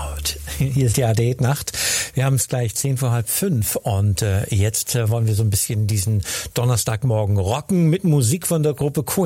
Out. Hier ist die ARD Nacht. Wir haben es gleich 5:10 und jetzt wollen wir so ein bisschen diesen Donnerstagmorgen rocken mit Musik von der Gruppe Queen.